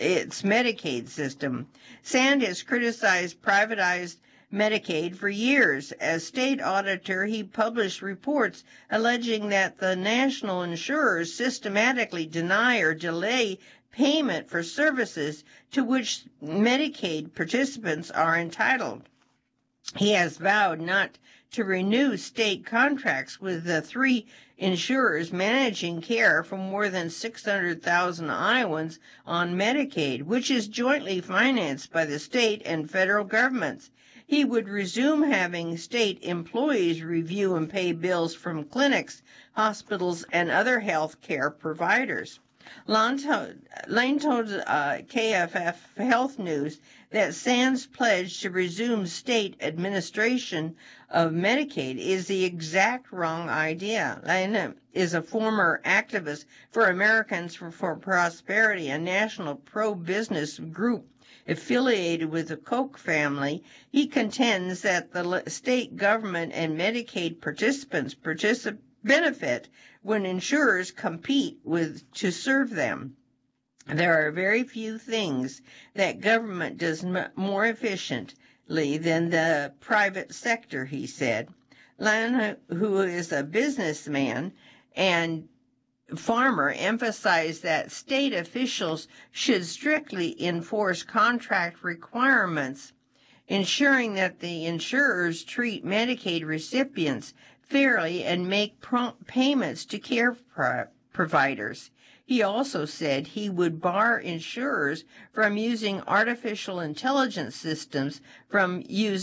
its Medicaid system. Sand has criticized privatized Medicaid for years. As state auditor, he published reports alleging that the national insurers systematically deny or delay payment for services to which Medicaid participants are entitled. He has vowed not to renew state contracts with the three insurers managing care for more than 600,000 Iowans on Medicaid, which is jointly financed by the state and federal governments. He would resume having state employees review and pay bills from clinics, hospitals, and other health care providers. Lane told KFF Health News that Sand's pledge to resume state administration of Medicaid is the exact wrong idea. Lane is a former activist for Americans for Prosperity, a national pro-business group affiliated with the Koch family. He contends that the state government and Medicaid participants benefit when insurers compete to serve them. There are very few things that government does more efficiently than the private sector, he said. Lane, who is a businessman and farmer, emphasized that state officials should strictly enforce contract requirements, ensuring that the insurers treat Medicaid recipients fairly and make prompt payments to care providers. He also said he would bar insurers from using artificial intelligence systems to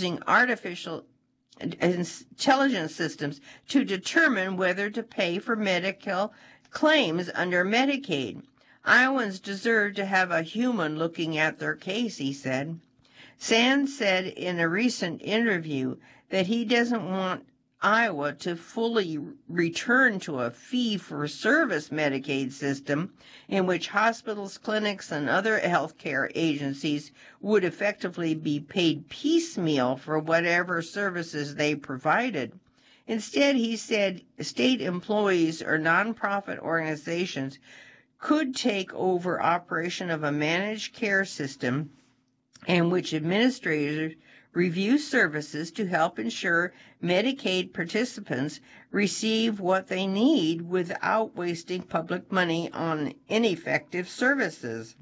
determine whether to pay for medical claims under Medicaid. Iowans deserve to have a human looking at their case, he said. Sand said in a recent interview that he doesn't want Iowa to fully return to a fee-for-service Medicaid system in which hospitals, clinics, and other healthcare agencies would effectively be paid piecemeal for whatever services they provided. Instead, he said state employees or nonprofit organizations could take over operation of a managed care system in which administrators review services to help ensure Medicaid participants receive what they need without wasting public money on ineffective services.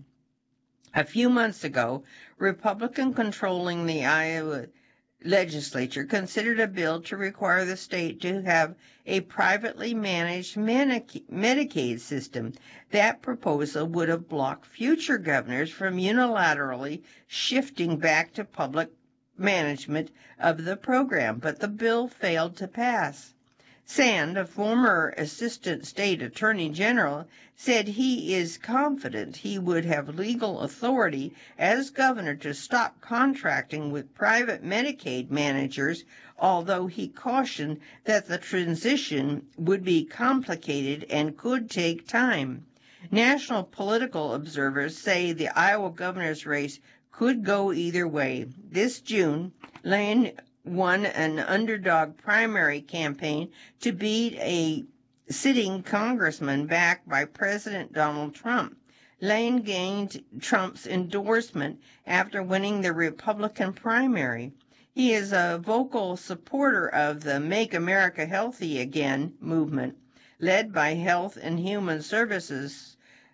A few months ago, Republicans controlling the Iowa legislature considered a bill to require the state to have a privately managed Medicaid system. That proposal would have blocked future governors from unilaterally shifting back to public management of the program, but the bill failed to pass. Sand, a former assistant state attorney general, said he is confident he would have legal authority as governor to stop contracting with private Medicaid managers, although he cautioned that the transition would be complicated and could take time. National political observers say the Iowa governor's race could go either way. This June, Lane won an underdog primary campaign to beat a sitting congressman backed by President Donald Trump. Lane gained Trump's endorsement after winning the Republican primary. He is a vocal supporter of the Make America Healthy Again movement, led by Health and Human Services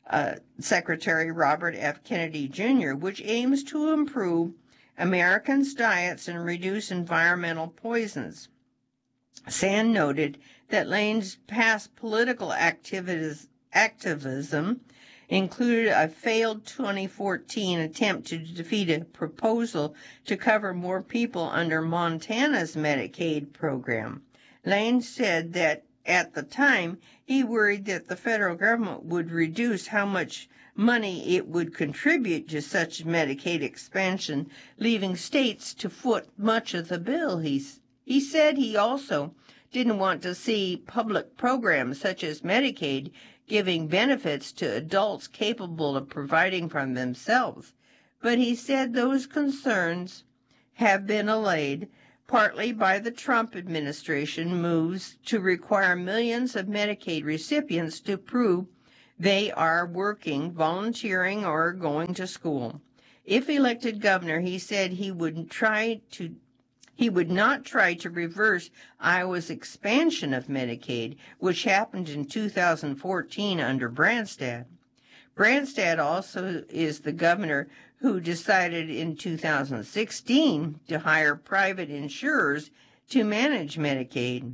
Secretary Robert F. Kennedy Jr., which aims to improve Americans' diets and reduce environmental poisons. Sand noted that Lane's past political activism included a failed 2014 attempt to defeat a proposal to cover more people under Montana's Medicaid program. Lane said that at the time, he worried that the federal government would reduce how much money it would contribute to such Medicaid expansion, leaving states to foot much of the bill. He said he also didn't want to see public programs such as Medicaid giving benefits to adults capable of providing for themselves. But he said those concerns have been allayed partly by the Trump administration moves to require millions of Medicaid recipients to prove They are working, volunteering, or going to school. If elected governor, he said he would not try to reverse Iowa's expansion of Medicaid, which happened in 2014 under Branstad. Branstad also is the governor who decided in 2016 to hire private insurers to manage Medicaid.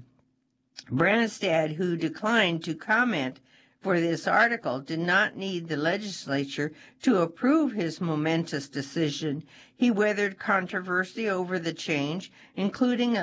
Branstad, who declined to comment for this article, did not need the legislature to approve his momentous decision. He weathered controversy over the change, including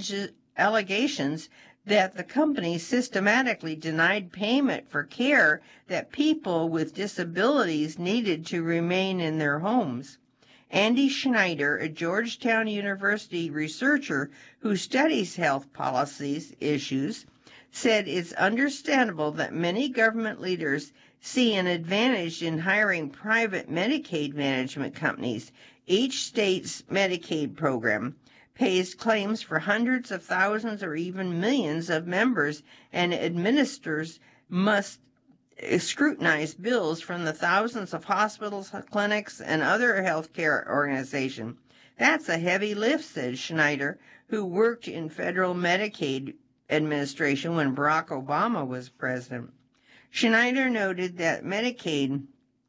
allegations that the company systematically denied payment for care that people with disabilities needed to remain in their homes. Andy Schneider, a Georgetown University researcher who studies health policies issues, said it's understandable that many government leaders see an advantage in hiring private Medicaid management companies. Each state's Medicaid program pays claims for hundreds of thousands or even millions of members, and administrators must scrutinize bills from the thousands of hospitals, clinics, and other healthcare organizations. That's a heavy lift, said Schneider, who worked in federal Medicaid administration when Barack Obama was president. Schneider noted that Medicaid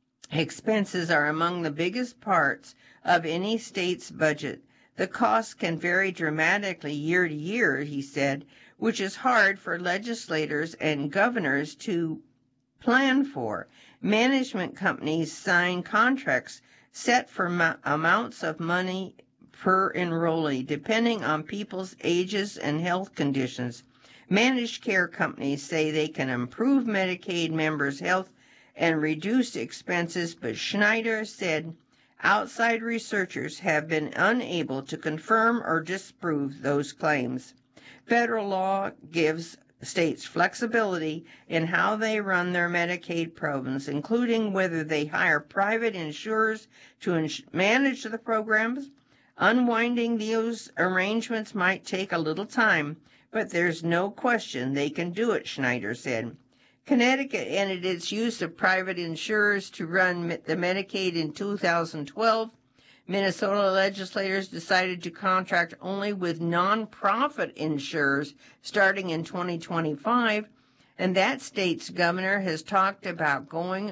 expenses are among the biggest parts of any state's budget. The costs can vary dramatically year to year, he said, which is hard for legislators and governors to plan for. Management companies sign contracts set for amounts of money per enrollee, depending on people's ages and health conditions. Managed care companies say they can improve Medicaid members' health and reduce expenses, but Schneider said outside researchers have been unable to confirm or disprove those claims. Federal law gives states flexibility in how they run their Medicaid programs, including whether they hire private insurers to manage the programs. Unwinding those arrangements might take a little time, but there's no question they can do it, Schneider said. Connecticut ended its use of private insurers to run the Medicaid in 2012. Minnesota legislators decided to contract only with nonprofit insurers starting in 2025, and that state's governor has talked about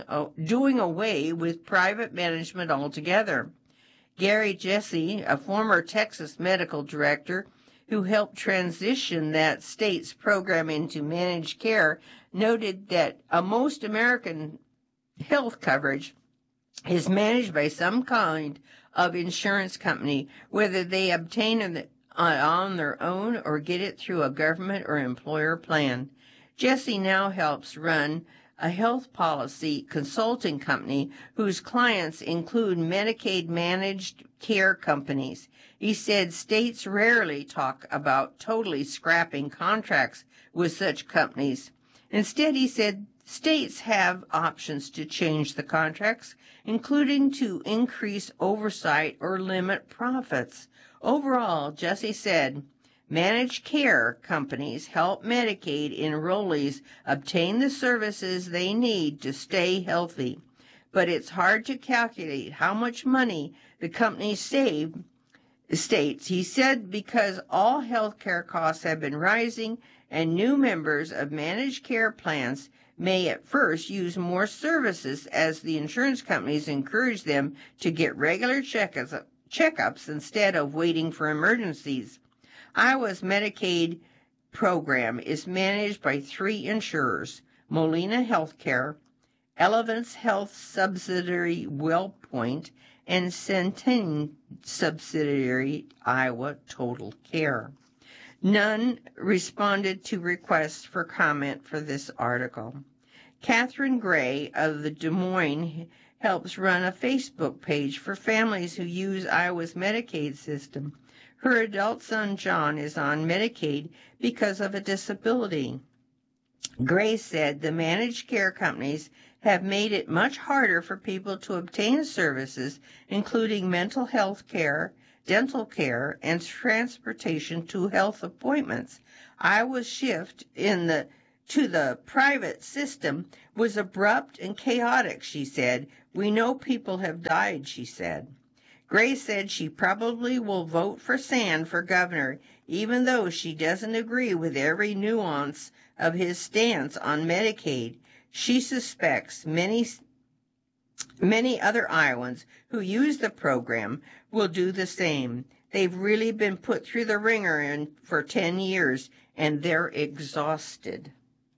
doing away with private management altogether. Gary Jesse, a former Texas medical director who helped transition that state's program into managed care, noted that most American health coverage is managed by some kind of insurance company, whether they obtain it on their own or get it through a government or employer plan. Jesse now helps run a health policy consulting company whose clients include Medicaid managed care companies. He said states rarely talk about totally scrapping contracts with such companies. Instead, he said states have options to change the contracts, including to increase oversight or limit profits. Overall, Jesse said, managed care companies help Medicaid enrollees obtain the services they need to stay healthy. But it's hard to calculate how much money the companies save states. He said because all health care costs have been rising and new members of managed care plans may at first use more services as the insurance companies encourage them to get regular checkups instead of waiting for emergencies. Iowa's Medicaid program is managed by 3 insurers: Molina Healthcare, Elevance Health subsidiary WellPoint, and Centene subsidiary Iowa Total Care. None responded to requests for comment for this article. Catherine Gray of the Des Moines helps run a Facebook page for families who use Iowa's Medicaid system. Her adult son, John, is on Medicaid because of a disability. Gray said the managed care companies have made it much harder for people to obtain services, including mental health care, dental care, and transportation to health appointments. Iowa's shift in the to the private system was abrupt and chaotic, she said. We know people have died, she said. Gray said she probably will vote for Sand for governor, even though she doesn't agree with every nuance of his stance on Medicaid. She suspects many other Iowans who use the program will do the same. They've really been put through the ringer for 10 years, and they're exhausted.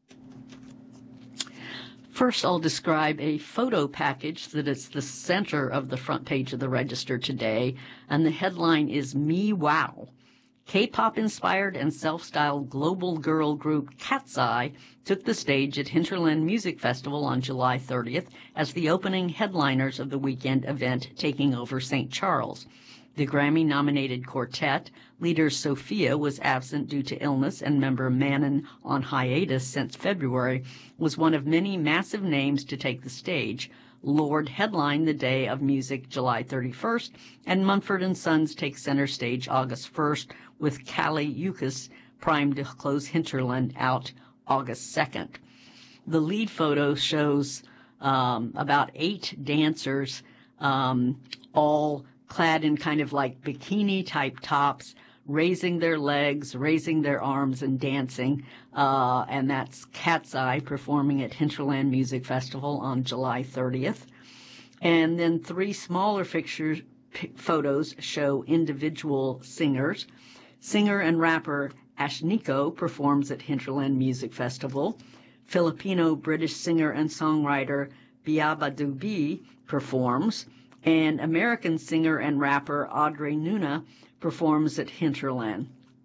First, I'll describe a photo package that is the center of the front page of the Register today, and the headline is Me Wow. K-pop inspired and self-styled global girl group Cat's Eye took the stage at Hinterland Music Festival on July 30th as the opening headliners of the weekend event taking over St. Charles. The Grammy-nominated quartet, leader Sophia was absent due to illness and member Manon, on hiatus since February, was one of many massive names to take the stage. Lord headlined the Day of Music July 31st, and Mumford & Sons take center stage August 1st, with Kali Uchis primed to close Hinterland out August 2nd. The lead photo shows about 8 dancers, all clad in kind of like bikini-type tops, raising their legs, raising their arms, and dancing. And that's Cat's Eye performing at Hinterland Music Festival on July 30th. And then 3 smaller photos show individual singers. Singer and rapper Ashniko performs at Hinterland Music Festival. Filipino-British singer and songwriter Biabadubi performs. And American singer and rapper Audrey Nuna performs at Hinterland.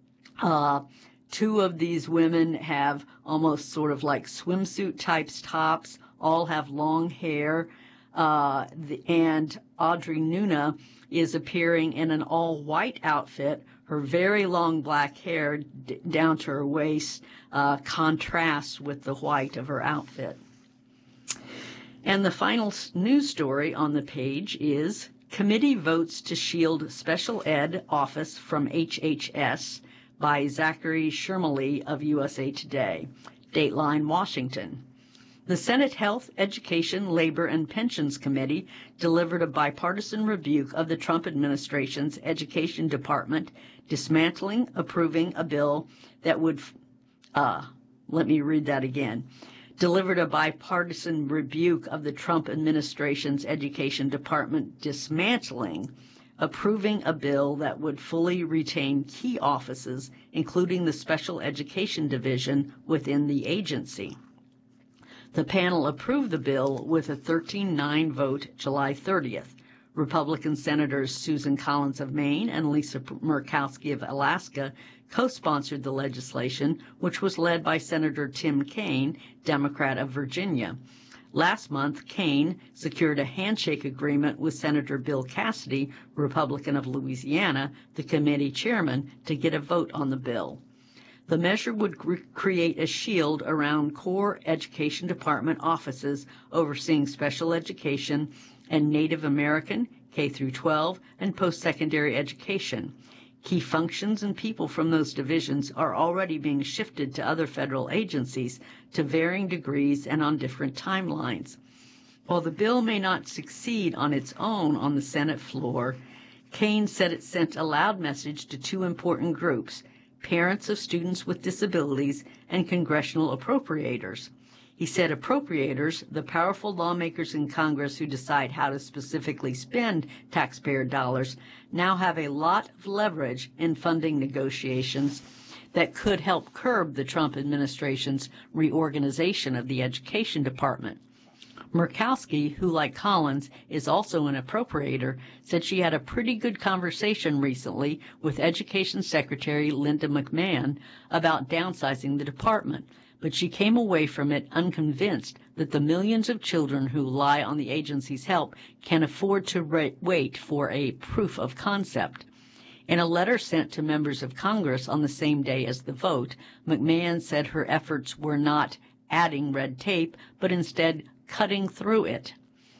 2 of these women have almost sort of like swimsuit types tops, all have long hair, and Audrey Nuna is appearing in an all-white outfit. Her very long black hair down to her waist contrasts with the white of her outfit. And the final news story on the page is Committee Votes to Shield Special Ed Office from HHS by Zachary Shermley of USA Today. Dateline, Washington. The Senate Health, Education, Labor, and Pensions Committee delivered a bipartisan rebuke of the Trump administration's Education Department dismantling, approving a bill that would, let me read that again. Delivered a bipartisan rebuke of the Trump administration's Education Department dismantling, approving a bill that would fully retain key offices, including the Special Education Division within the agency. The panel approved the bill with a 13-9 vote July 30th. Republican Senators Susan Collins of Maine and Lisa Murkowski of Alaska co-sponsored the legislation, which was led by Senator Tim Kaine, Democrat of Virginia. Last month, Kaine secured a handshake agreement with Senator Bill Cassidy, Republican of Louisiana, the committee chairman, to get a vote on the bill. The measure would create a shield around core Education Department offices overseeing special education and Native American, K-12, and post-secondary education. Key functions and people from those divisions are already being shifted to other federal agencies to varying degrees and on different timelines. While the bill may not succeed on its own on the Senate floor, Kaine said it sent a loud message to 2 important groups, parents of students with disabilities and congressional appropriators. He said appropriators, the powerful lawmakers in Congress who decide how to specifically spend taxpayer dollars, now have a lot of leverage in funding negotiations that could help curb the Trump administration's reorganization of the Education Department. Murkowski, who like Collins is also an appropriator, said she had a pretty good conversation recently with Education Secretary Linda McMahon about downsizing the department, but she came away from it unconvinced that the millions of children who rely on the agency's help can afford to wait for a proof of concept. In a letter sent to members of Congress on the same day as the vote, McMahon said her efforts were not adding red tape, but instead cutting through it.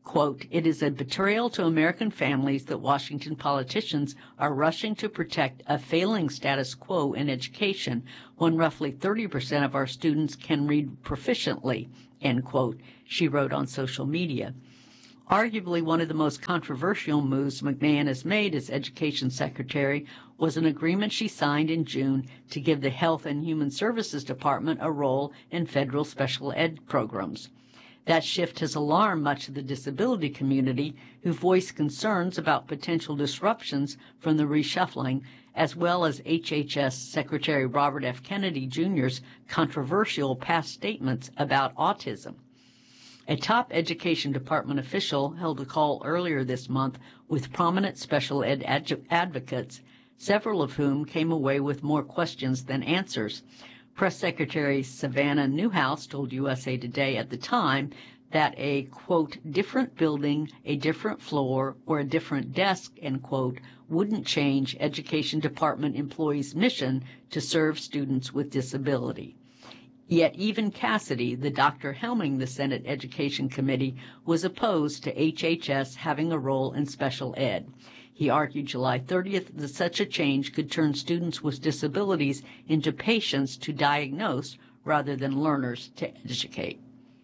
Quote, "It is a betrayal to American families that Washington politicians are rushing to protect a failing status quo in education when roughly 30% of our students can read proficiently," end quote, she wrote on social media. Arguably one of the most controversial moves McMahon has made as Education Secretary was an agreement she signed in June to give the Health and Human Services Department a role in federal special ed programs. That shift has alarmed much of the disability community, who voiced concerns about potential disruptions from the reshuffling, as well as HHS Secretary Robert F. Kennedy Jr.'s controversial past statements about autism. A top Education Department official held a call earlier this month with prominent special ed advocates, several of whom came away with more questions than answers. Press Secretary Savannah Newhouse told USA Today at the time that a, quote, "different building, a different floor, or a different desk," end quote, wouldn't change Education Department employees' mission to serve students with disability. Yet even Cassidy, the doctor helming the Senate Education Committee, was opposed to HHS having a role in special ed. He argued July 30th that such a change could turn students with disabilities into patients to diagnose rather than learners to educate.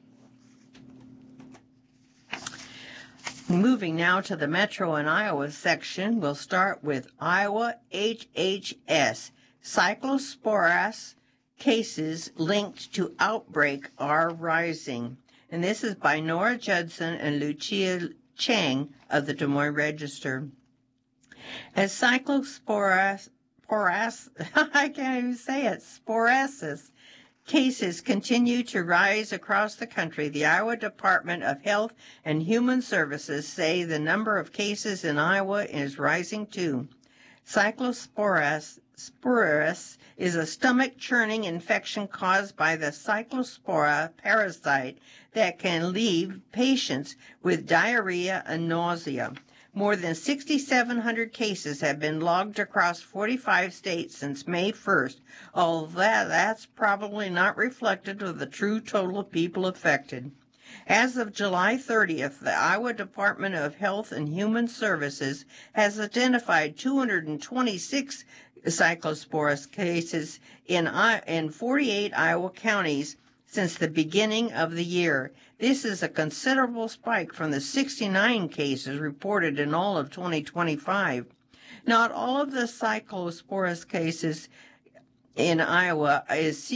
Moving now to the Metro and Iowa section, we'll start with Iowa HHS. Cyclosporas cases linked to outbreak are rising. And this is by Nora Judson and Lucia Chang of the Des Moines Register. As cyclosporas, I can't even say it, sporasis cases continue to rise across the country, the Iowa Department of Health and Human Services say the number of cases in Iowa is rising too. Cyclosporas is a stomach-churning infection caused by the cyclospora parasite that can leave patients with diarrhea and nausea. More than 6,700 cases have been logged across 45 states since May 1st, although that's probably not reflective of the true total of people affected. As of July 30th, the Iowa Department of Health and Human Services has identified 226 cyclosporus cases in 48 Iowa counties since the beginning of the year. This is a considerable spike from the 69 cases reported in all of 2025. Not all of the cyclosporus cases in Iowa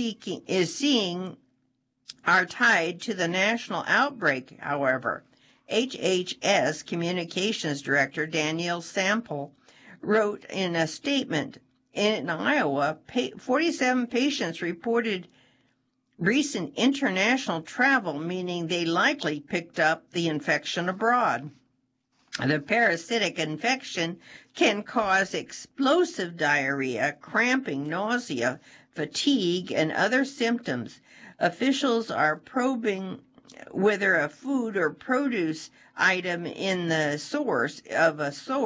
are tied to the national outbreak, however. HHS Communications Director Danielle Sample wrote in a statement, in Iowa, 47 patients reported recent international travel, meaning they likely picked up the infection abroad. The parasitic infection can cause explosive diarrhea, cramping, nausea, fatigue, and other symptoms. Officials are probing whether a food or produce item is the source of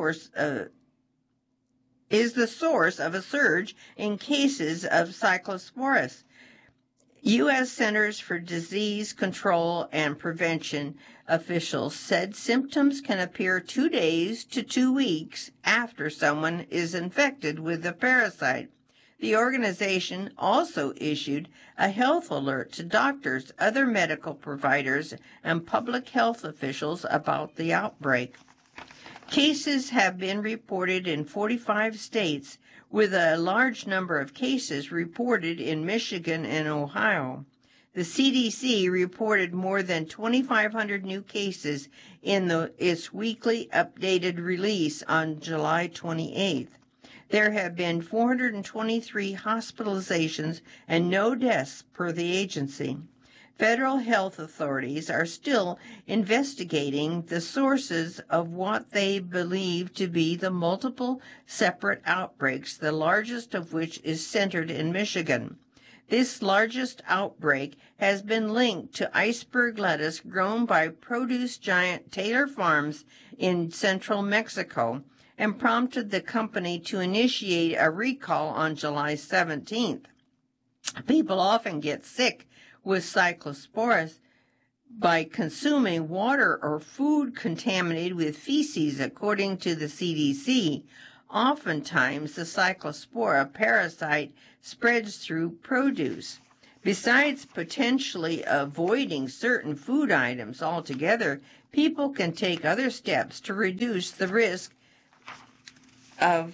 a surge in cases of cyclosporus. U.S. Centers for Disease Control and Prevention officials said symptoms can appear 2 days to 2 weeks after someone is infected with the parasite. The organization also issued a health alert to doctors, other medical providers, and public health officials about the outbreak. Cases have been reported in 45 states, with a large number of cases reported in Michigan and Ohio. The CDC reported more than 2,500 new cases in its weekly updated release on July 28th. There have been 423 hospitalizations and no deaths per the agency. Federal health authorities are still investigating the sources of what they believe to be the multiple separate outbreaks, the largest of which is centered in Michigan. This largest outbreak has been linked to iceberg lettuce grown by produce giant Taylor Farms in central Mexico and prompted the company to initiate a recall on July 17th. People often get sick with cyclosporus by consuming water or food contaminated with feces, according to the CDC. Oftentimes, the cyclospora parasite spreads through produce. Besides potentially avoiding certain food items altogether, people can take other steps to reduce the risk of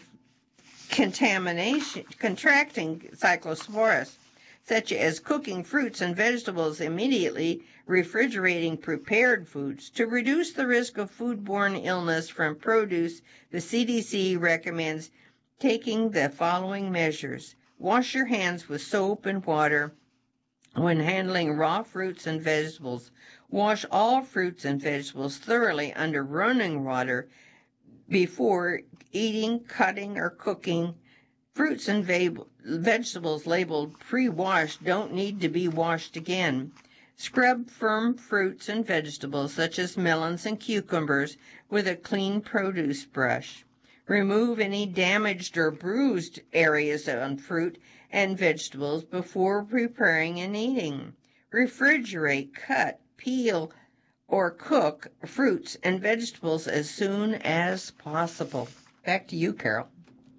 contracting cyclosporas, such as cooking fruits and vegetables immediately, refrigerating prepared foods. To reduce the risk of foodborne illness from produce, the CDC recommends taking the following measures. Wash your hands with soap and water when handling raw fruits and vegetables. Wash all fruits and vegetables thoroughly under running water before eating, cutting, or cooking. Fruits and vegetables labeled pre-washed don't need to be washed again. Scrub firm fruits and vegetables such as melons and cucumbers with a clean produce brush. Remove any damaged or bruised areas on fruit and vegetables before preparing and eating. Refrigerate, cut, peel, or cook fruits and vegetables as soon as possible. Back to you, Carol.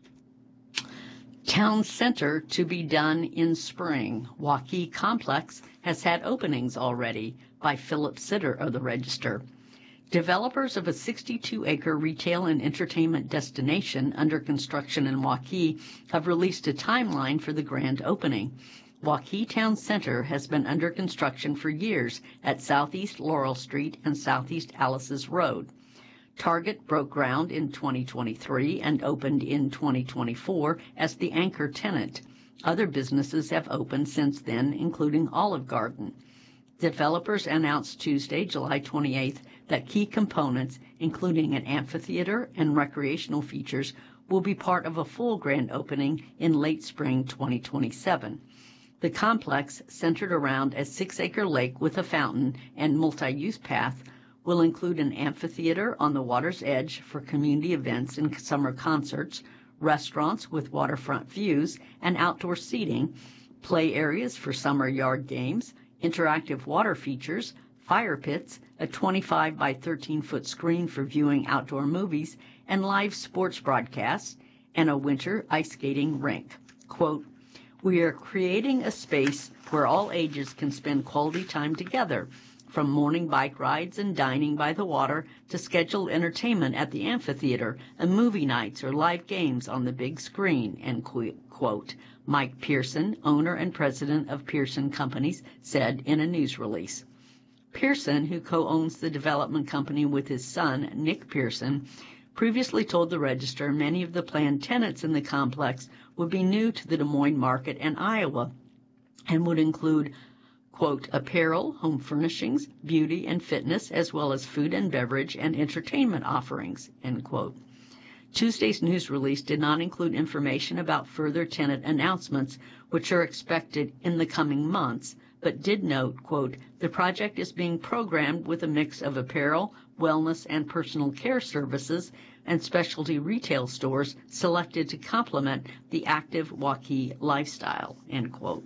Town center to be done in spring. Waukee Complex has had openings already, by Philip Sitter of the Register. Developers of a 62-acre retail and entertainment destination under construction in Waukee have released a timeline for the grand opening. Waukee Town Center has been under construction for years at Southeast Laurel Street and Southeast Alice's Road. Target broke ground in 2023 and opened in 2024 as the anchor tenant. Other businesses have opened since then, including Olive Garden. Developers announced Tuesday, July 28th, that key components, including an amphitheater and recreational features, will be part of a full grand opening in late spring 2027. The complex, centered around a 6-acre lake with a fountain and multi-use path, will include an amphitheater on the water's edge for community events and summer concerts, restaurants with waterfront views and outdoor seating, play areas for summer yard games, interactive water features, fire pits, a 25 by 13-foot screen for viewing outdoor movies, and live sports broadcasts, and a winter ice skating rink. Quote, "We are creating a space where all ages can spend quality time together, from morning bike rides and dining by the water to scheduled entertainment at the amphitheater and movie nights or live games on the big screen," end quote. Mike Pearson, owner and president of Pearson Companies, said in a news release. Pearson, who co-owns the development company with his son, Nick Pearson, previously told the Register many of the planned tenants in the complex would be new to the Des Moines market and Iowa and would include, quote, apparel, home furnishings, beauty and fitness, as well as food and beverage and entertainment offerings, end quote. Tuesday's news release did not include information about further tenant announcements, which are expected in the coming months, but did note, quote, the project is being programmed with a mix of apparel, wellness and personal care services and specialty retail stores selected to complement the active Waukee lifestyle, end quote.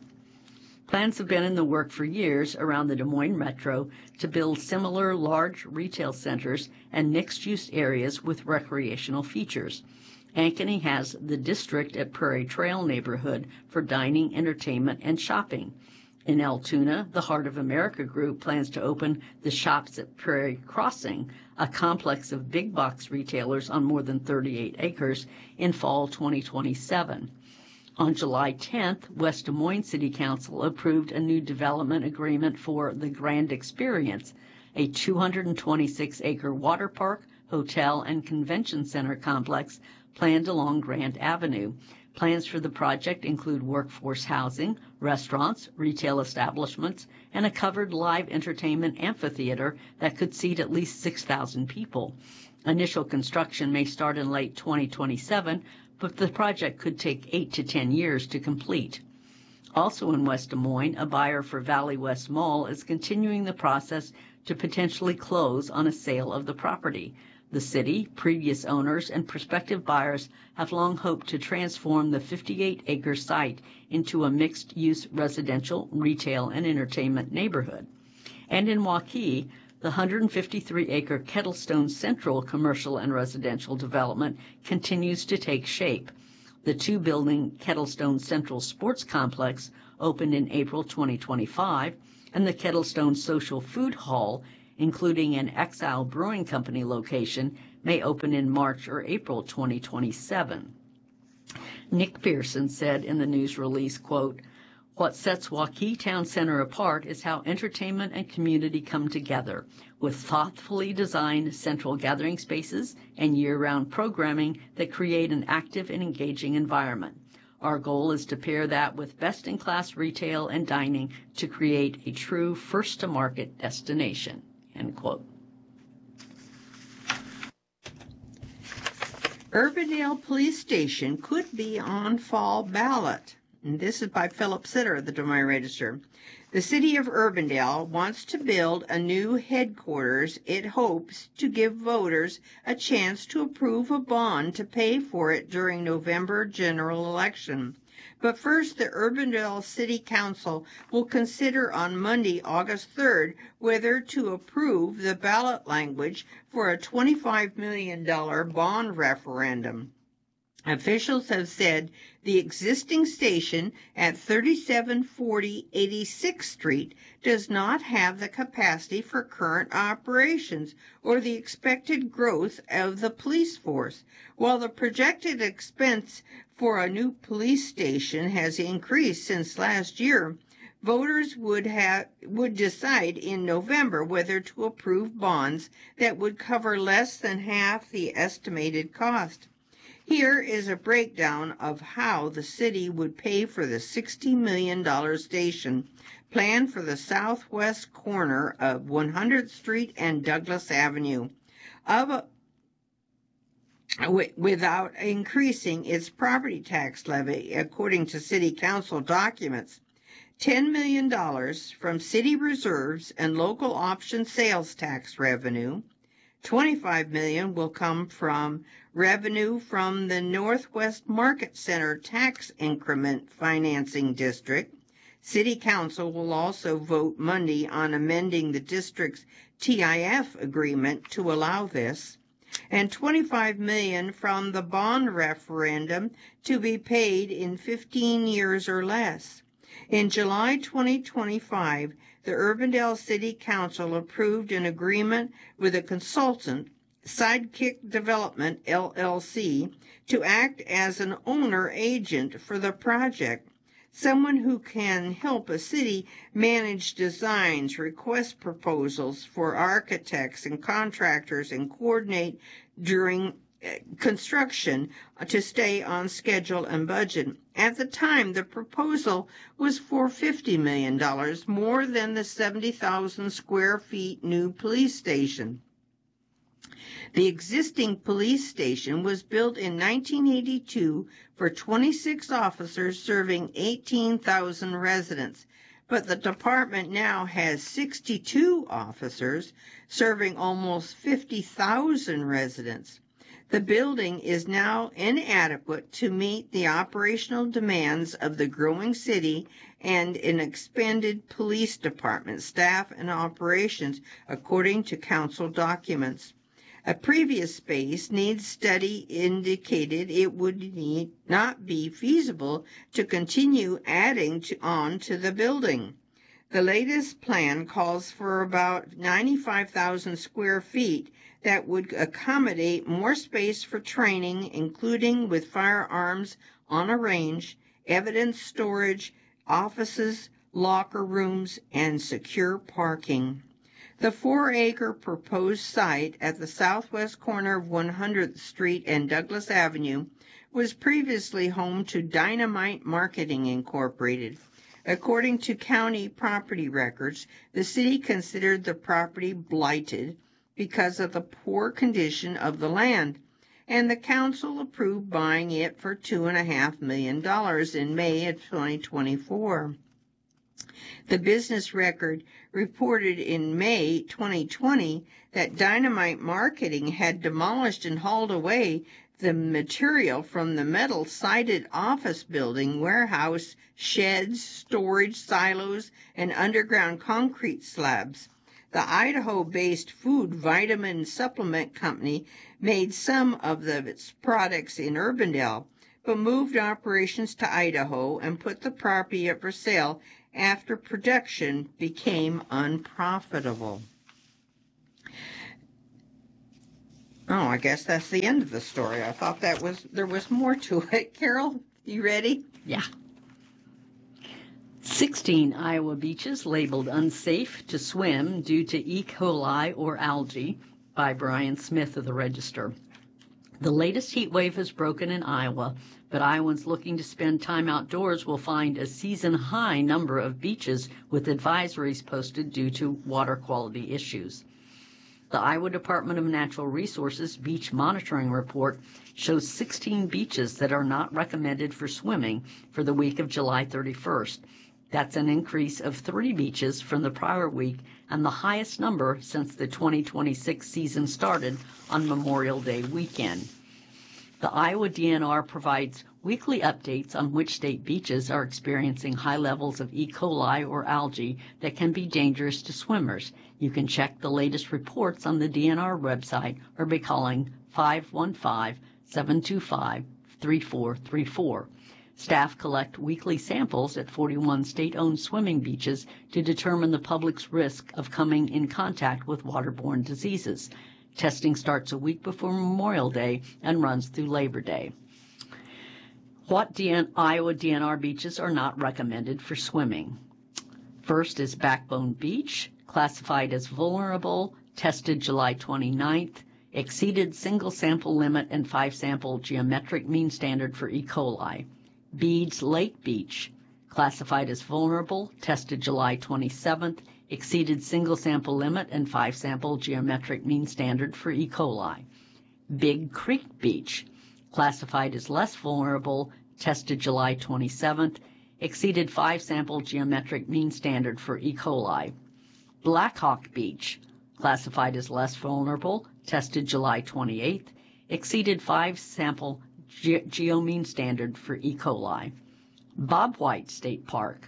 Plans have been in the work for years around the Des Moines Metro to build similar large retail centers and mixed-use areas with recreational features. Ankeny has the District at Prairie Trail neighborhood for dining, entertainment, and shopping. In Altoona, the Heart of America Group plans to open the Shops at Prairie Crossing, a complex of big box retailers on more than 38 acres, in fall 2027. On July 10th, West Des Moines City Council approved a new development agreement for the Grand Experience, a 226-acre water park, hotel, and convention center complex planned along Grant Avenue. Plans for the project include workforce housing, restaurants, retail establishments, and a covered live entertainment amphitheater that could seat at least 6,000 people. Initial construction may start in late 2027, but the project could take 8 to 10 years to complete. Also in West Des Moines, a buyer for Valley West Mall is continuing the process to potentially close on a sale of the property. The city, previous owners, and prospective buyers have long hoped to transform the 58-acre site into a mixed-use residential, retail, and entertainment neighborhood. And in Waukee, the 153-acre Kettlestone Central commercial and residential development continues to take shape. The two-building Kettlestone Central Sports Complex opened in April 2025, and the Kettlestone Social Food Hall, including an Exile Brewing Company location, may open in March or April 2027. Nick Pearson said in the news release, quote, "What sets Waukee Town Center apart is how entertainment and community come together, with thoughtfully designed central gathering spaces and year-round programming that create an active and engaging environment. Our goal is to pair that with best-in-class retail and dining to create a true first-to-market destination," end quote. Urbandale Police Station could be on fall ballot. And this is by Philip Sitter of the Des Moines Register. The city of Urbandale wants to build a new headquarters. It hopes to give voters a chance to approve a bond to pay for it during November general election. But first, the Urbandale City Council will consider on Monday, August 3rd, whether to approve the ballot language for a $25 million bond referendum. Officials have said the existing station at 3740 86th Street does not have the capacity for current operations or the expected growth of the police force. While the projected expense for a new police station has increased since last year, voters would decide in November whether to approve bonds that would cover less than half the estimated cost. Here is a breakdown of how the city would pay for the $60 million station planned for the southwest corner of 100th Street and Douglas Avenue, without increasing its property tax levy, according to city council documents. $10 million from city reserves and local option sales tax revenue. $25 million will come from revenue from the Northwest Market Center Tax Increment Financing District. City Council will also vote Monday on amending the district's TIF agreement to allow this, and $25 million from the bond referendum to be paid in 15 years or less. In July 2025, the Urbandale City Council approved an agreement with a consultant, Sidekick Development, LLC, to act as an owner agent for the project, someone who can help a city manage designs, request proposals for architects and contractors, and coordinate during construction to stay on schedule and budget. At the time, the proposal was for $50 million, more than the 70,000 square feet new police station. The existing police station was built in 1982 for 26 officers serving 18,000 residents, but the department now has 62 officers serving almost 50,000 residents. The building is now inadequate to meet the operational demands of the growing city and an expanded police department, staff, and operations, according to council documents. A previous space needs study indicated it would not be feasible to continue adding on to the building. The latest plan calls for about 95,000 square feet that would accommodate more space for training, including with firearms on a range, evidence storage, offices, locker rooms, and secure parking. The 4-acre proposed site at the southwest corner of 100th Street and Douglas Avenue was previously home to Dynamite Marketing Incorporated. According to county property records, the city considered the property blighted because of the poor condition of the land, and the council approved buying it for $2.5 million in May of 2024. The business record reported in May 2020 that Dynamite Marketing had demolished and hauled away the material from the metal-sided office building, warehouse, sheds, storage silos, and underground concrete slabs. The Idaho-based food vitamin supplement company made some of its products in Urbandale, but moved operations to Idaho and put the property up for sale after production became unprofitable. Oh, I guess that's the end of the story. I thought there was more to it. Carol, you ready? Yeah. 16 Iowa beaches labeled unsafe to swim due to E. coli or algae by Brian Smith of the Register. The latest heat wave has broken in Iowa, but Iowans looking to spend time outdoors will find a season-high number of beaches with advisories posted due to water quality issues. The Iowa Department of Natural Resources Beach Monitoring Report shows 16 beaches that are not recommended for swimming for the week of July 31st. That's an increase of 3 beaches from the prior week and the highest number since the 2026 season started on Memorial Day weekend. The Iowa DNR provides weekly updates on which state beaches are experiencing high levels of E. coli or algae that can be dangerous to swimmers. You can check the latest reports on the DNR website or by calling 515-725-3434. Staff collect weekly samples at 41 state-owned swimming beaches to determine the public's risk of coming in contact with waterborne diseases. Testing starts a week before Memorial Day and runs through Labor Day. What Iowa DNR beaches are not recommended for swimming? First is Backbone Beach, classified as vulnerable, tested July 29th, exceeded single sample limit and 5-sample geometric mean standard for E. coli. Beads Lake Beach, classified as vulnerable, tested July 27th, exceeded single sample limit and 5-sample geometric mean standard for E. coli. Big Creek Beach, classified as less vulnerable, tested July 27th, exceeded 5-sample geometric mean standard for E. coli. Blackhawk Beach, classified as less vulnerable, tested July 28th, exceeded 5-sample geomean standard for E. coli. Bob White State Park,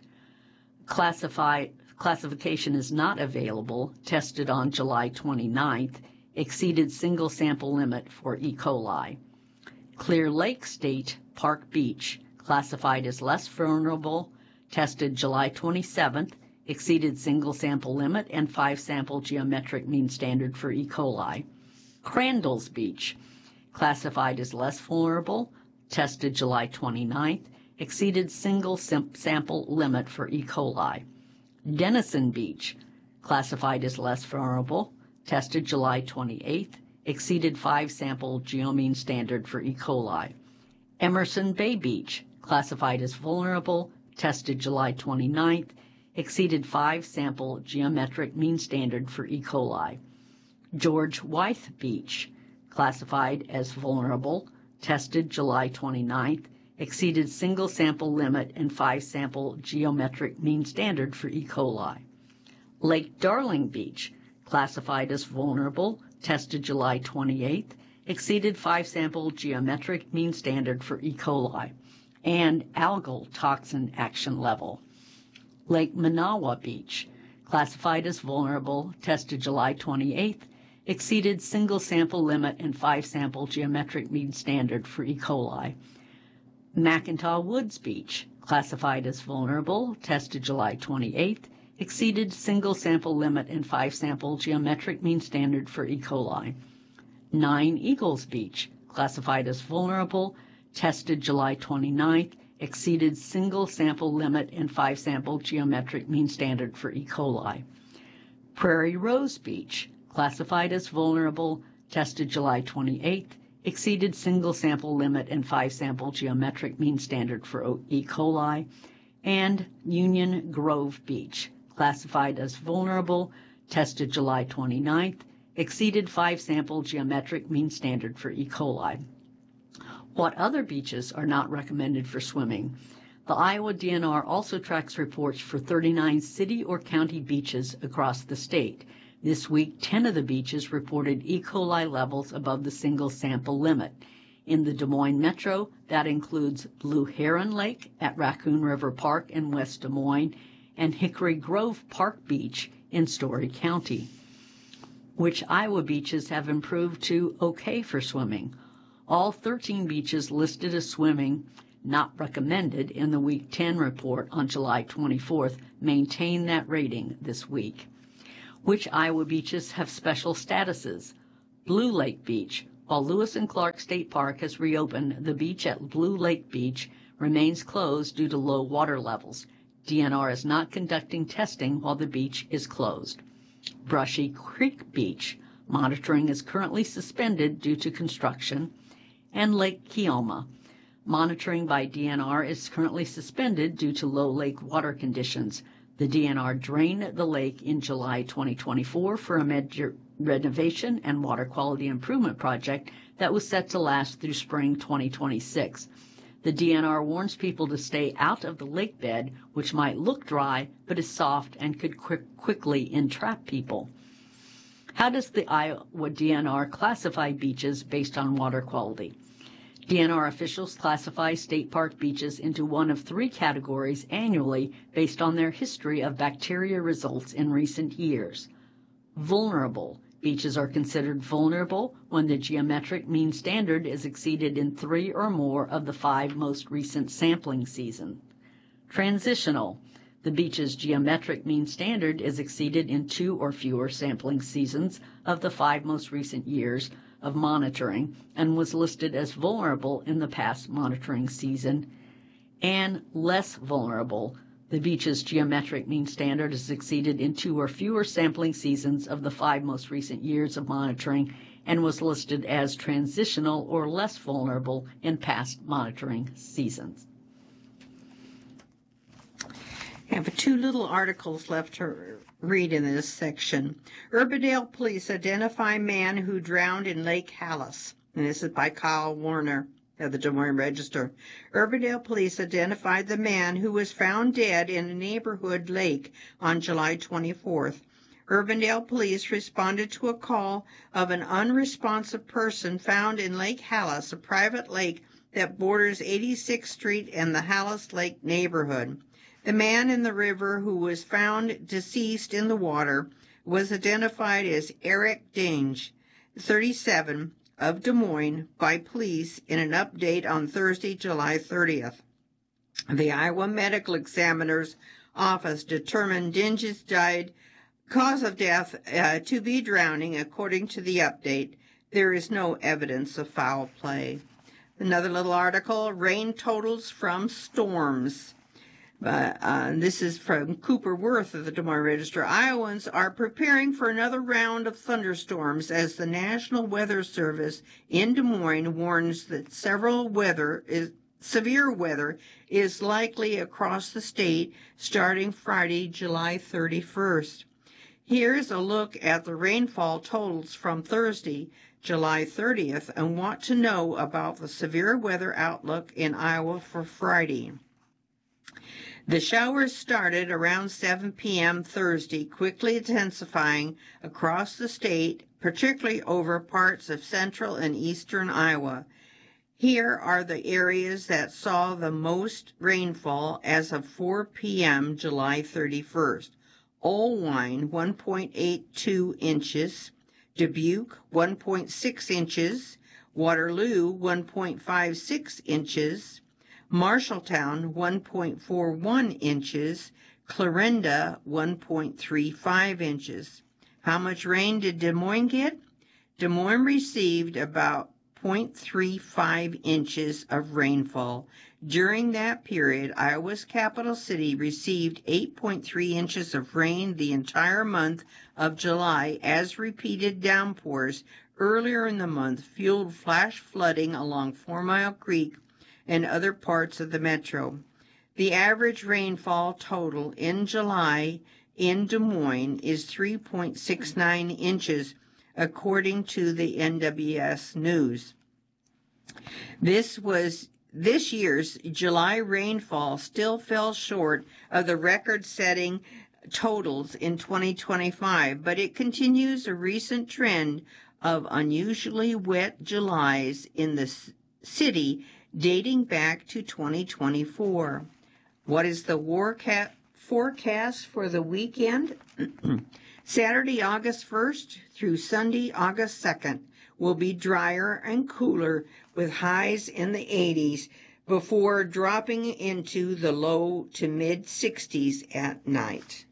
classification is not available, tested on July 29th, exceeded single sample limit for E. coli. Clear Lake State Park Beach, classified as less vulnerable, tested July 27th, exceeded single sample limit and 5-sample geometric mean standard for E. coli. Crandall's Beach, classified as less vulnerable, tested July 29th, exceeded single sample limit for E. coli. Denison Beach, classified as less vulnerable, tested July 28th, exceeded 5-sample geomean standard for E. coli. Emerson Bay Beach, classified as vulnerable, tested July 29th, exceeded 5-sample geometric mean standard for E. coli. George Wythe Beach, classified as vulnerable, tested July 29th, exceeded single sample limit and 5-sample geometric mean standard for E. coli. Lake Darling Beach, classified as vulnerable, tested July 28th, exceeded 5-sample geometric mean standard for E. coli. And algal toxin action level. Lake Manawa Beach, classified as vulnerable, tested July 28th, exceeded single sample limit and 5-sample geometric mean standard for E. coli. Macintaw Woods Beach, classified as vulnerable, tested July 28th, exceeded single sample limit and 5-sample geometric mean standard for E. coli. 9 Eagles Beach, classified as vulnerable, tested July 29th, exceeded single sample limit and 5-sample geometric mean standard for E. coli. Prairie Rose Beach, classified as vulnerable, tested July 28th, exceeded single sample limit and 5-sample geometric mean standard for E. coli. And Union Grove Beach, classified as vulnerable, tested July 29th, exceeded 5-sample geometric mean standard for E. coli. What other beaches are not recommended for swimming? The Iowa DNR also tracks reports for 39 city or county beaches across the state. This week, 10 of the beaches reported E. coli levels above the single sample limit. In the Des Moines Metro, that includes Blue Heron Lake at Raccoon River Park in West Des Moines and Hickory Grove Park Beach in Story County. Which Iowa beaches have improved to okay for swimming? All 13 beaches listed as swimming not recommended in the Week 10 report on July 24th maintain that rating this week. Which Iowa beaches have special statuses? Blue Lake Beach. While Lewis and Clark State Park has reopened, the beach at Blue Lake Beach remains closed due to low water levels. DNR is not conducting testing while the beach is closed. Brushy Creek Beach. Monitoring is currently suspended due to construction. And Lake Keoma. Monitoring by DNR is currently suspended due to low lake water conditions. The DNR drained the lake in July 2024 for a major renovation and water quality improvement project that was set to last through spring 2026. The DNR warns people to stay out of the lake bed, which might look dry but is soft and could quickly entrap people. How does the Iowa DNR classify beaches based on water quality? DNR officials classify state park beaches into one of three categories annually based on their history of bacteria results in recent years. Vulnerable. Beaches are considered vulnerable when the geometric mean standard is exceeded in 3 or more of the 5 most recent sampling seasons. Transitional. The beach's geometric mean standard is exceeded in 2 or fewer sampling seasons of the 5 most recent years of monitoring and was listed as vulnerable in the past monitoring season. And less vulnerable. The beach's geometric mean standard is exceeded in 2 or fewer sampling seasons of the 5 most recent years of monitoring and was listed as transitional or less vulnerable in past monitoring seasons. I have 2 little articles left to read in this section. Urbandale police identify man who drowned in Lake Hallis. And this is by Kyle Warner of the Des Moines Register. Urbandale police identified the man who was found dead in a neighborhood lake on July 24th. Urbandale police responded to a call of an unresponsive person found in Lake Hallis, a private lake that borders 86th Street and the Hallis Lake neighborhood. The man in the river who was found deceased in the water was identified as Eric Dange, 37, of Des Moines, by police in an update on Thursday, July 30th. The Iowa Medical Examiner's Office determined Dange's cause of death to be drowning. According to the update, there is no evidence of foul play. Another little article, rain totals from storms. This is from Cooper Worth of the Des Moines Register. Iowans are preparing for another round of thunderstorms as the National Weather Service in Des Moines warns that severe weather is likely across the state starting Friday, July 31st. Here's a look at the rainfall totals from Thursday, July 30th, and what to know about the severe weather outlook in Iowa for Friday. The showers started around 7 p.m. Thursday, quickly intensifying across the state, particularly over parts of central and eastern Iowa. Here are the areas that saw the most rainfall as of 4 p.m. July 31st. Olwine, 1.82 inches. Dubuque, 1.6 inches. Waterloo, 1.56 inches. Marshalltown, 1.41 inches. Clarinda, 1.35 inches. How much rain did Des Moines get? Des Moines received about 0.35 inches of rainfall. During that period, Iowa's capital city received 8.3 inches of rain the entire month of July, as repeated downpours earlier in the month fueled flash flooding along 4 Mile Creek and other parts of the metro. The average rainfall total in July in Des Moines is 3.69 inches, according to the NWS News. This year's July rainfall still fell short of the record-setting totals in 2025, but it continues a recent trend of unusually wet Julys in the city dating back to 2024. What is the forecast for the weekend. Saturday, August 1st through Sunday, August 2nd will be drier and cooler with highs in the 80s before dropping into the low to mid 60s at night.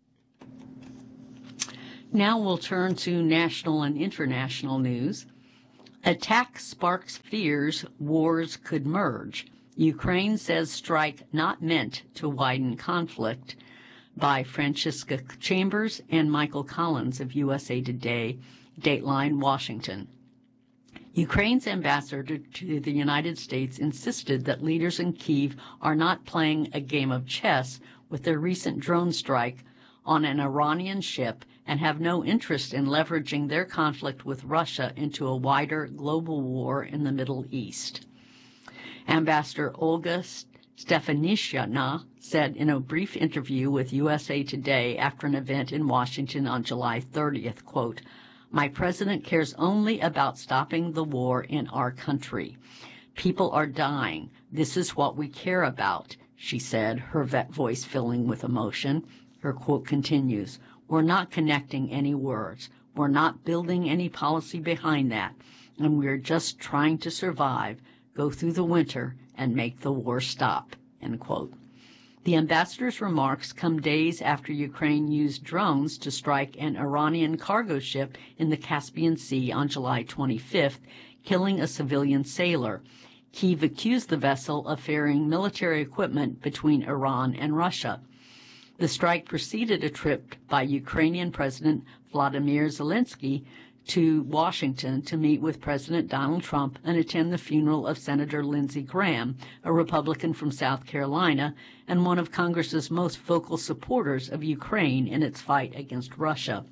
Now we'll turn to national and international news. Attack sparks fears wars could merge. Ukraine says strike not meant to widen conflict, by Francisca Chambers and Michael Collins of USA Today, Dateline, Washington. Ukraine's ambassador to the United States insisted that leaders in Kyiv are not playing a game of chess with their recent drone strike on an Iranian ship and have no interest in leveraging their conflict with Russia into a wider global war in the Middle East. Ambassador Olga Stefanishyna said in a brief interview with USA Today after an event in Washington on July 30th, quote, "My president cares only about stopping the war in our country. People are dying. This is what we care about," she said, her voice filling with emotion. Her quote continues, "We're not connecting any words. We're not building any policy behind that. And we're just trying to survive, go through the winter, and make the war stop," end quote. The ambassador's remarks come days after Ukraine used drones to strike an Iranian cargo ship in the Caspian Sea on July 25th, killing a civilian sailor. Kyiv accused the vessel of ferrying military equipment between Iran and Russia. The strike preceded a trip by Ukrainian President Vladimir Zelensky to Washington to meet with President Donald Trump and attend the funeral of Senator Lindsey Graham, a Republican from South Carolina and one of Congress's most vocal supporters of Ukraine in its fight against Russia.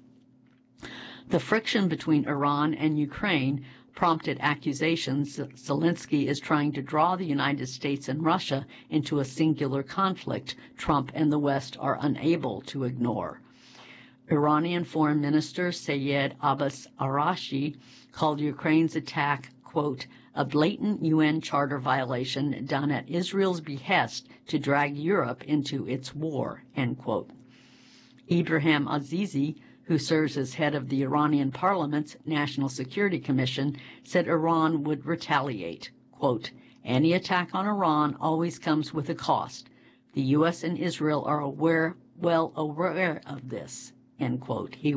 The friction between Iran and Ukraine prompted accusations that Zelensky is trying to draw the United States and Russia into a singular conflict Trump and the West are unable to ignore. Iranian Foreign Minister Sayed Abbas Araghchi called Ukraine's attack, quote, "a blatant UN Charter violation done at Israel's behest to drag Europe into its war," end quote. Ibrahim Azizi, who serves as head of the Iranian Parliament's National Security Commission, said Iran would retaliate. Quote, "Any attack on Iran always comes with a cost. The U.S. and Israel are well aware of this," end quote. He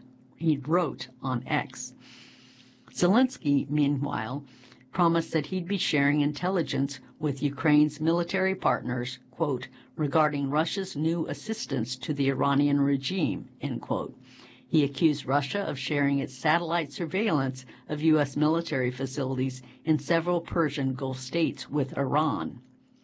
wrote on X. Zelensky, meanwhile, promised that he'd be sharing intelligence with Ukraine's military partners, quote, "regarding Russia's new assistance to the Iranian regime," end quote. He accused Russia of sharing its satellite surveillance of U.S. military facilities in several Persian Gulf states with Iran.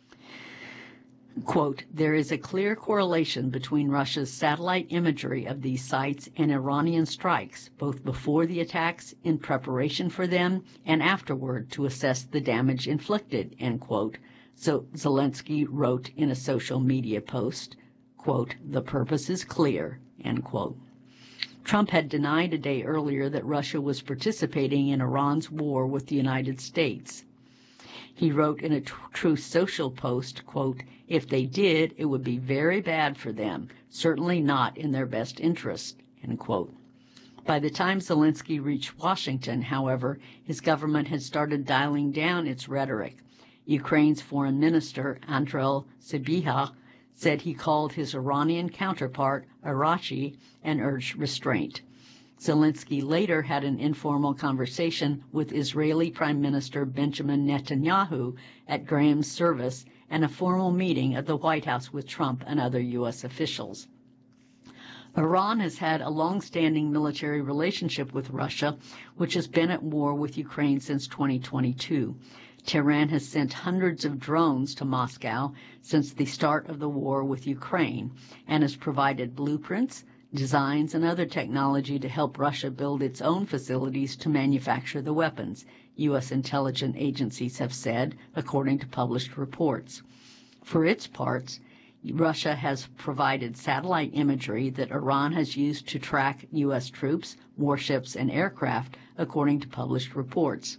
Quote, "There is a clear correlation between Russia's satellite imagery of these sites and Iranian strikes, both before the attacks, in preparation for them, and afterward to assess the damage inflicted," end quote. So Zelensky wrote in a social media post, quote, "The purpose is clear," end quote. Trump had denied a day earlier that Russia was participating in Iran's war with the United States. He wrote in a Truth Social post, quote, "If they did, it would be very bad for them, certainly not in their best interest," end quote. By the time Zelensky reached Washington, however, his government had started dialing down its rhetoric. Ukraine's foreign minister, Andriy Sybiha, said he called his Iranian counterpart, Araghchi, and urged restraint. Zelensky later had an informal conversation with Israeli Prime Minister Benjamin Netanyahu at Graham's service and a formal meeting at the White House with Trump and other U.S. officials. Iran has had a long-standing military relationship with Russia, which has been at war with Ukraine since 2022. Tehran has sent hundreds of drones to Moscow since the start of the war with Ukraine and has provided blueprints, designs, and other technology to help Russia build its own facilities to manufacture the weapons, U.S. intelligence agencies have said, according to published reports. For its parts, Russia has provided satellite imagery that Iran has used to track U.S. troops, warships, and aircraft, according to published reports.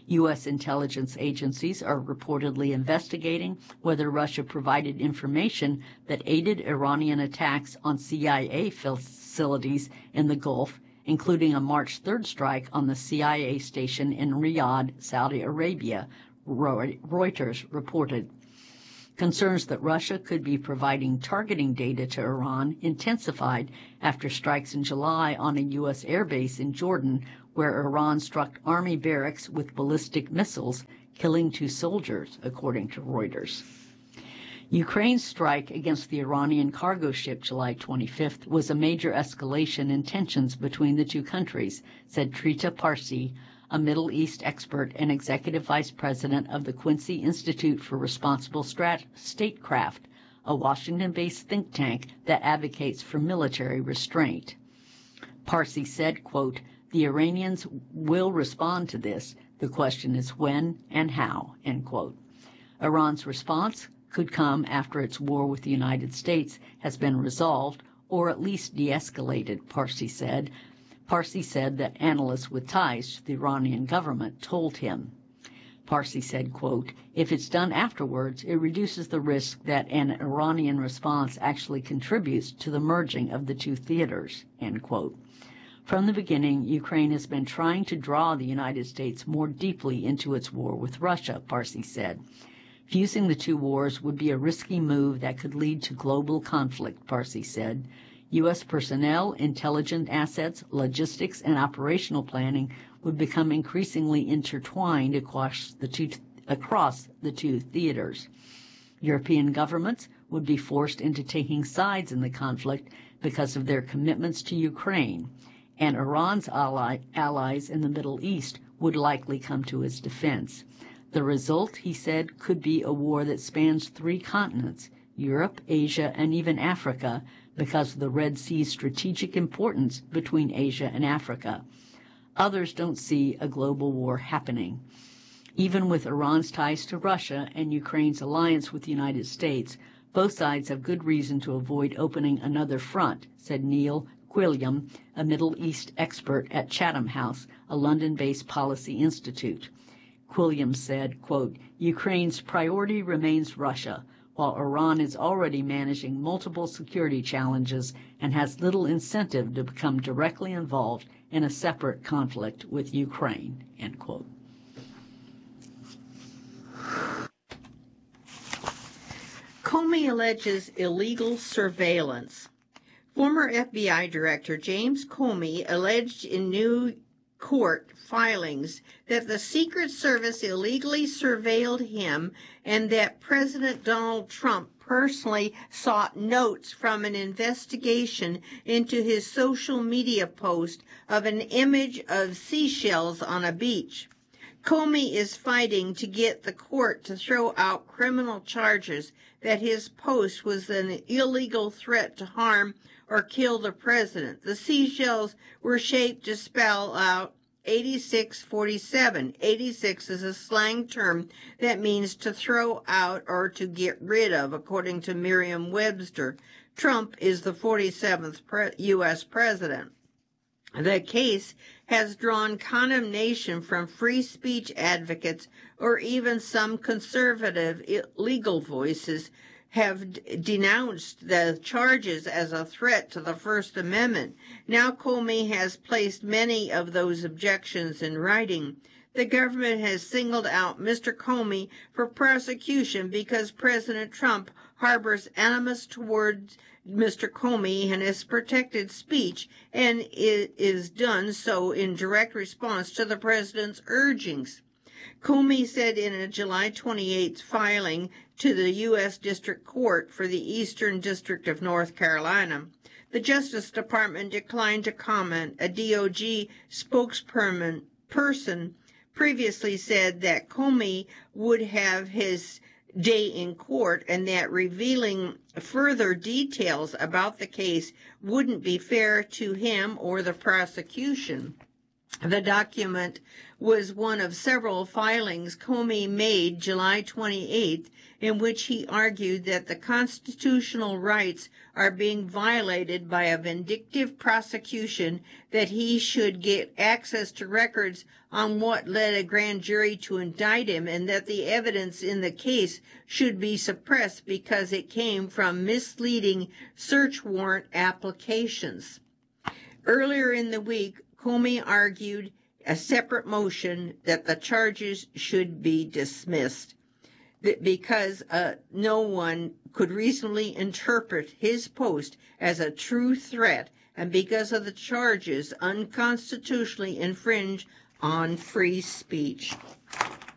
U.S. intelligence agencies are reportedly investigating whether Russia provided information that aided Iranian attacks on CIA facilities in the Gulf, including a March 3rd strike on the CIA station in Riyadh, Saudi Arabia, Reuters reported. Concerns that Russia could be providing targeting data to Iran intensified after strikes in July on a U.S. airbase in Jordan, where Iran struck army barracks with ballistic missiles, killing 2 soldiers, according to Reuters. Ukraine's strike against the Iranian cargo ship July 25th was a major escalation in tensions between the two countries, said Trita Parsi, a Middle East expert and executive vice president of the Quincy Institute for Responsible Statecraft, a Washington-based think tank that advocates for military restraint. Parsi said, quote, "The Iranians will respond to this. The question is when and how," end quote. Iran's response could come after its war with the United States has been resolved or at least de-escalated, Parsi said. Parsi said that analysts with ties to the Iranian government told him. Parsi said, quote, "If it's done afterwards, it reduces the risk that an Iranian response actually contributes to the merging of the two theaters," end quote. From the beginning, Ukraine has been trying to draw the United States more deeply into its war with Russia, Parsi said. Fusing the two wars would be a risky move that could lead to global conflict, Parsi said. U.S. personnel, intelligence assets, logistics, and operational planning would become increasingly intertwined across the two theaters. European governments would be forced into taking sides in the conflict because of their commitments to Ukraine, and Iran's allies in the Middle East would likely come to its defense. The result, he said, could be a war that spans 3 continents, Europe, Asia, and even Africa, because of the Red Sea's strategic importance between Asia and Africa. Others don't see a global war happening. Even with Iran's ties to Russia and Ukraine's alliance with the United States, both sides have good reason to avoid opening another front, said Neil Quilliam, a Middle East expert at Chatham House, a London-based policy institute. Quilliam said, quote, "Ukraine's priority remains Russia, while Iran is already managing multiple security challenges and has little incentive to become directly involved in a separate conflict with Ukraine," end quote. Comey alleges illegal surveillance. Former FBI Director James Comey alleged in new court filings that the Secret Service illegally surveilled him and that President Donald Trump personally sought notes from an investigation into his social media post of an image of seashells on a beach. Comey is fighting to get the court to throw out criminal charges that his post was an illegal threat to harm or kill the president. The seashells were shaped to spell out 8647. 86 is a slang term that means to throw out or to get rid of, according to Merriam-Webster. Trump is the 47th U.S. president. The case has drawn condemnation from free speech advocates, or even some conservative legal voices have denounced the charges as a threat to the First Amendment. Now Comey has placed many of those objections in writing. The government has singled out Mr. Comey for prosecution because President Trump harbors animus towards Mr. Comey and his protected speech, and it is done so in direct response to the president's urgings. Comey said in a July 28th filing to the U.S. District Court for the Eastern District of North Carolina, the Justice Department declined to comment. A DOJ spokesperson previously said that Comey would have his day in court and that revealing further details about the case wouldn't be fair to him or the prosecution. The document was one of several filings Comey made July 28th in which he argued that the constitutional rights are being violated by a vindictive prosecution, that he should get access to records on what led a grand jury to indict him, and that the evidence in the case should be suppressed because it came from misleading search warrant applications. Earlier in the week, Comey argued a separate motion that the charges should be dismissed because no one could reasonably interpret his post as a true threat, and because of the charges unconstitutionally infringe on free speech.